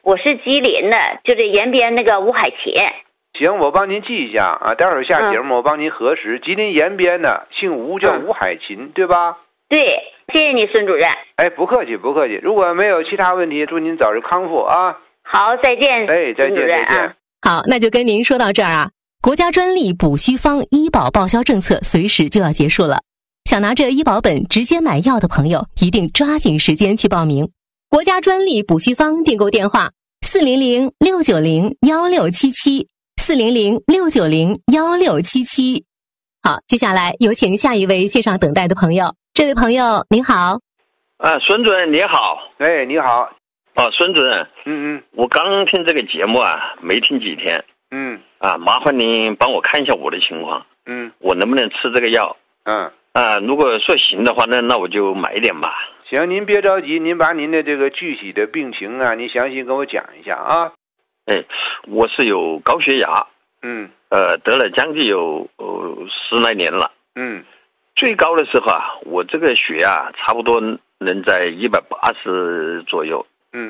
我是吉林的，就这延边那个吴海琴。 行，我帮您记一下啊，待会儿下节目我帮您核实。吉林延边的姓吴，叫吴海琴，对吧？ 对，谢谢你，孙主任。 哎，不客气，不客气。如果没有其他问题，祝您早日康复啊！ 好，再见。 哎，再见，再见。 好，那就跟您说到这儿啊。国家专利补虚方医保报销政策随时就要结束了，想拿着医保本直接买药的朋友，一定抓紧时间去报名。国家专利补虚方订购电话400-690-1677，400-690-1677。好，接下来有请下一位线上等待的朋友。这位朋友您好。 孙主任你好。 哎，你好。 孙主任，我刚听这个节目啊，没听几天。麻烦您帮我看一下我的情况。我能不能吃这个药？如果说行的话，那我就买一点吧。 行，您别着急，您把您的这个具体的病情啊，您详细跟我讲一下啊。 我是有高血压。得了将近有10来年了。最高的时候啊，我这个血压差不多能在180左右。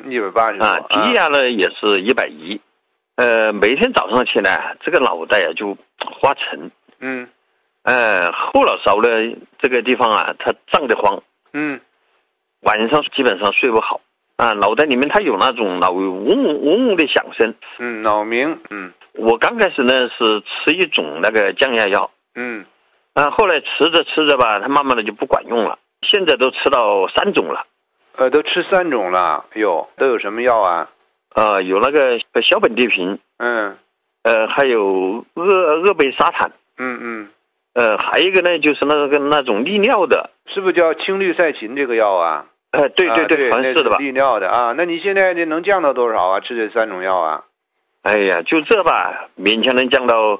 180 啊，低压呢也是110。每天早上起来，这个脑袋啊就发沉。后脑勺的这个地方啊，它胀得慌。晚上基本上睡不好。脑袋里面它有那种脑嗡嗡的响声。 脑鸣。 我刚开始呢是吃一种那个降压药。后来吃着吧，它慢慢的就不管用了。现在都吃到3种了。 都吃3种了。哟，都有什么药啊？ 有那个硝苯地平。还有鄂贝沙坦。还有一个呢就是那种利尿的。 是不是叫青氯噻嗪这个药啊？ 对，好像是的吧。 利尿的啊。那你现在能降到多少啊？吃这3种药啊？ 哎呀，就这吧，勉强能降到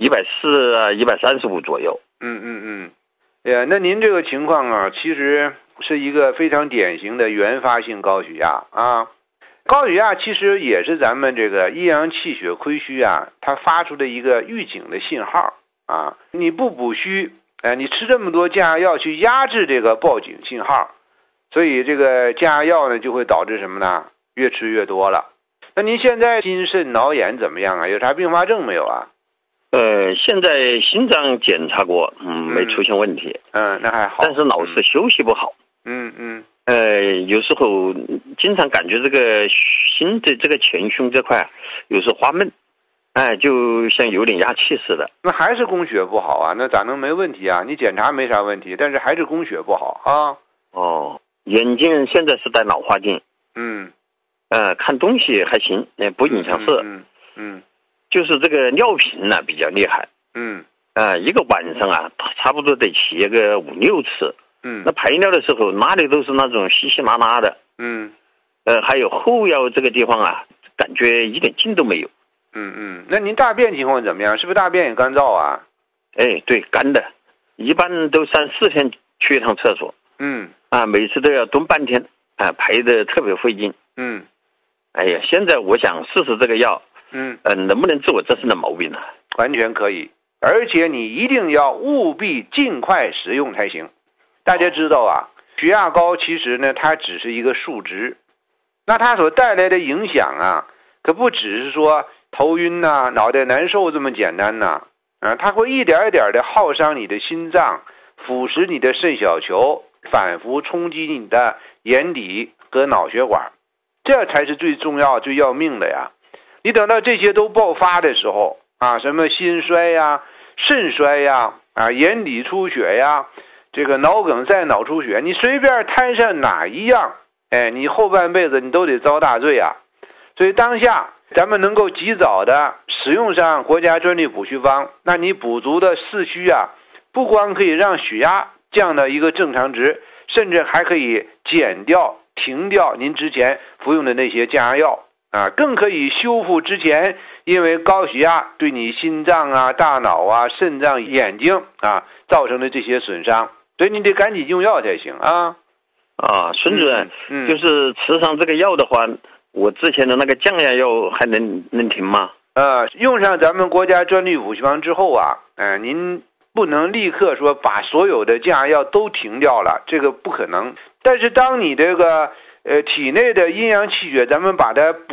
140啊135左右。 那您这个情况啊，其实是一个非常典型的原发性高血压啊。高血压其实也是咱们这个阴阳气血亏虚啊，它发出的一个预警的信号啊。你不补虚，你吃这么多降压药去压制这个报警信号，所以这个降压药呢就会导致什么呢？越吃越多了。那您现在心肾脑眼怎么样啊？有啥并发症没有啊？ 现在心脏检查过，没出现问题。 那还好。 但是老是休息不好。有时候经常感觉这个心的这个前胸这块有时候发闷，就像有点压气似的。 那还是供血不好啊？那咋能没问题啊？你检查没啥问题，但是还是供血不好啊。 眼睛现在是戴老花镜。看东西还行，不影响视。就是这个尿频呢比较厉害。一个晚上啊，差不多得起个5-6次。那排尿的时候哪里都是那种稀稀拉拉的。还有后腰这个地方啊，感觉一点劲都没有。 那您大便情况怎么样？是不是大便也干燥啊？ 对，干的，一般都3-4天去一趟厕所。每次都要蹲半天，排的特别费劲。现在我想试试这个药。能不能治我这身的毛病呢？ 完全可以，而且你一定要务必尽快食用才行。大家知道啊，血压高其实呢它只是一个数值，那它所带来的影响啊，可不只是说头晕呐、脑袋难受这么简单呐。它会一点一点的耗伤你的心脏，腐蚀你的肾小球，反复冲击你的眼底和脑血管，这才是最重要最要命的呀。你等到这些都爆发的时候啊，什么心衰呀、肾衰呀、眼底出血呀、这个脑梗塞、脑出血，你随便摊上哪一样，你后半辈子你都得遭大罪啊。所以当下咱们能够及早的使用上国家专利补虚方，那你补足的四虚啊，不光可以让血压降到一个正常值，甚至还可以减掉、停掉您之前服用的那些降压药。更可以修复之前因为高血压对你心脏啊、大脑啊、肾脏、眼睛造成的这些损伤，所以你得赶紧用药才行啊。 孙主任，就是吃上这个药的话，我之前的那个降压药还能停吗？ 用上咱们国家专利补虚方之后啊，您不能立刻说把所有的降压药都停掉了，这个不可能。但是当你这个体内的阴阳气血咱们把它